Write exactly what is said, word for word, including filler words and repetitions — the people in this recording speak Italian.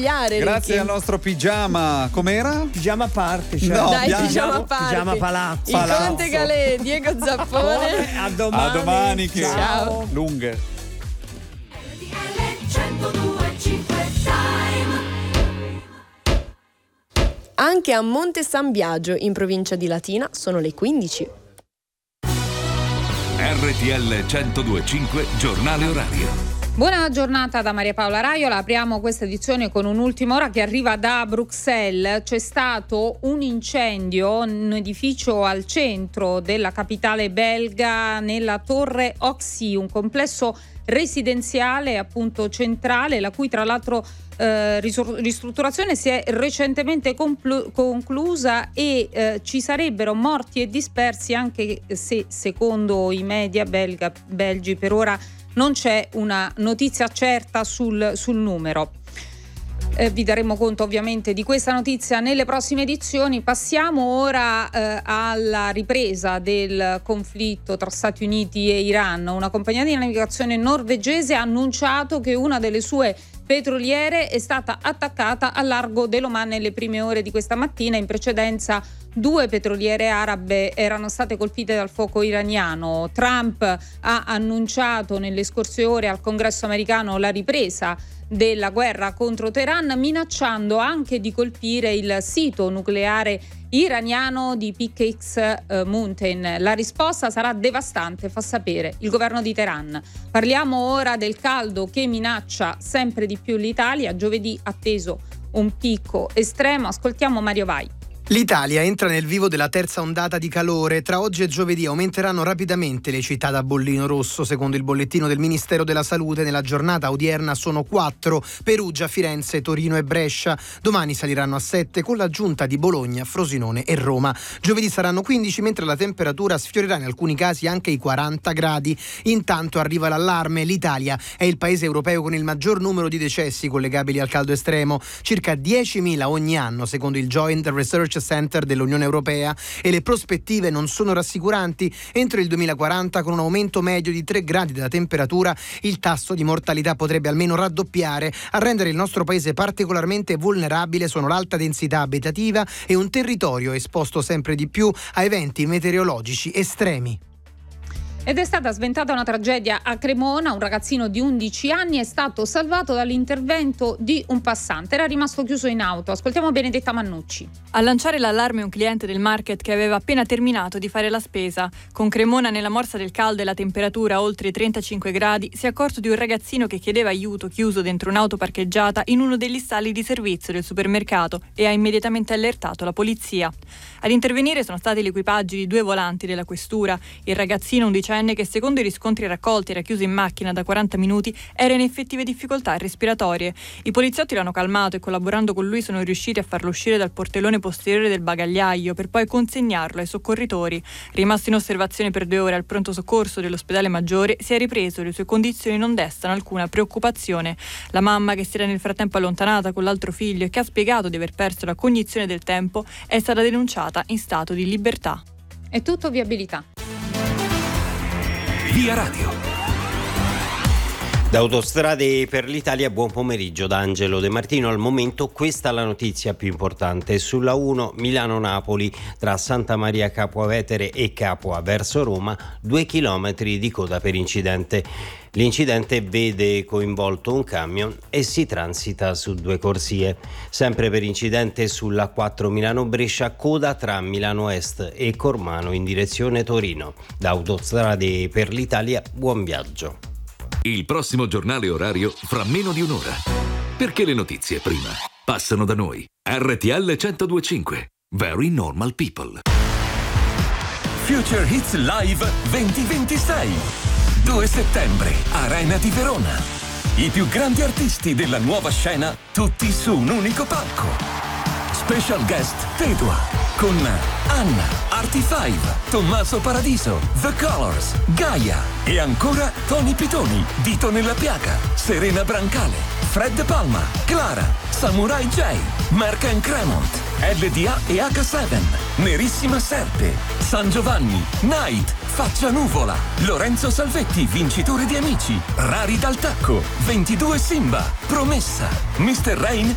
cambiare. Grazie Ricky. al nostro pigiama. Com'era? Pigiama party. Cioè. No, Dai, pigiama, pigiama party. Pigiama palazzo. Il Palazzo. Conte Calè, Diego Zappone. A domani. A domani che Ciao. lunghe. Anche a Monte San Biagio, in provincia di Latina, sono le quindici. R T L centodue e cinque, giornale orario. Buona giornata da Maria Paola Raiola. Apriamo questa edizione con un'ultima ora che arriva da Bruxelles. C'è stato un incendio in un edificio al centro della capitale belga, nella torre Oxy, un complesso residenziale appunto centrale, la cui tra l'altro eh, ristrutturazione si è recentemente complu- conclusa e eh, ci sarebbero morti e dispersi, anche se secondo i media belga, belgi per ora non c'è una notizia certa sul, sul numero. Eh, vi daremo conto ovviamente di questa notizia nelle prossime edizioni. Passiamo ora eh, alla ripresa del conflitto tra Stati Uniti e Iran. Una compagnia di navigazione norvegese ha annunciato che una delle sue petroliere è stata attaccata al largo dell'Oman nelle prime ore di questa mattina. In precedenza due petroliere arabe erano state colpite dal fuoco iraniano. Trump ha annunciato nelle scorse ore al Congresso americano la ripresa della guerra contro Teheran, minacciando anche di colpire il sito nucleare iraniano di Peaks eh, Mountain. La risposta sarà devastante, fa sapere il governo di Teheran. Parliamo ora del caldo che minaccia sempre di più l'Italia. Giovedì atteso un picco estremo. Ascoltiamo Mario Vai. L'Italia entra nel vivo della terza ondata di calore. Tra oggi e giovedì aumenteranno rapidamente le città da bollino rosso. Secondo il bollettino del Ministero della Salute, nella giornata odierna sono quattro: Perugia, Firenze, Torino e Brescia. Domani saliranno a sette con l'aggiunta di Bologna, Frosinone e Roma. Giovedì saranno quindici, mentre la temperatura sfiorerà in alcuni casi anche i quaranta gradi. Intanto arriva l'allarme. L'Italia è il paese europeo con il maggior numero di decessi collegabili al caldo estremo, circa diecimila ogni anno secondo il Joint Research Center dell'Unione Europea, e le prospettive non sono rassicuranti. Entro il duemilaquaranta, con un aumento medio di tre gradi della temperatura, il tasso di mortalità potrebbe almeno raddoppiare. A rendere il nostro paese particolarmente vulnerabile sono l'alta densità abitativa e un territorio esposto sempre di più a eventi meteorologici estremi. Ed è stata sventata una tragedia a Cremona. Un ragazzino di undici anni è stato salvato dall'intervento di un passante. Era rimasto chiuso in auto. Ascoltiamo Benedetta Mannucci. A lanciare l'allarme un cliente del market che aveva appena terminato di fare la spesa. Con Cremona nella morsa del caldo e la temperatura oltre i trentacinque gradi, si è accorto di un ragazzino che chiedeva aiuto chiuso dentro un'auto parcheggiata in uno degli stalli di servizio del supermercato e ha immediatamente allertato la polizia. Ad intervenire sono stati gli equipaggi di due volanti della questura. Il ragazzino undicenne, che secondo i riscontri raccolti era chiuso in macchina da quaranta minuti, era in effettive difficoltà respiratorie. I poliziotti l'hanno calmato e collaborando con lui sono riusciti a farlo uscire dal portellone posteriore del bagagliaio per poi consegnarlo ai soccorritori. Rimasto in osservazione per due ore al pronto soccorso dell'ospedale Maggiore, si è ripreso e le sue condizioni non destano alcuna preoccupazione. La mamma, che si era nel frattempo allontanata con l'altro figlio e che ha spiegato di aver perso la cognizione del tempo, è stata denunciata in stato di libertà. È tutto viabilità. Via Radio. Da Autostrade per l'Italia, buon pomeriggio da Angelo De Martino. Al momento questa è la notizia più importante. Sulla uno Milano-Napoli, tra Santa Maria Capua Vetere e Capua verso Roma, due chilometri di coda per incidente. L'incidente vede coinvolto un camion e si transita su due corsie. Sempre per incidente sulla quattro Milano-Brescia, coda tra Milano Est e Cormano in direzione Torino. Da Autostrade per l'Italia, buon viaggio. Il prossimo giornale orario fra meno di un'ora. Perché le notizie prima passano da noi. R T L centodue e cinque. Very Normal People. Future Hits Live duemilaventisei. due settembre, Arena di Verona. I più grandi artisti della nuova scena, tutti su un unico palco. Special guest Tedua, con Anna, Artie Five, Tommaso Paradiso, The Colors, Gaia e ancora Tony Pitoni, Dito nella piaga, Serena Brancale, Fred Palma, Clara, Samurai J, Mark and Cremont, L D A e H sette, Nerissima Serpe, San Giovanni, Night, Faccia Nuvola, Lorenzo Salvetti, vincitore di Amici, Rari dal Tacco, ventidue Simba, Promessa, mister Rain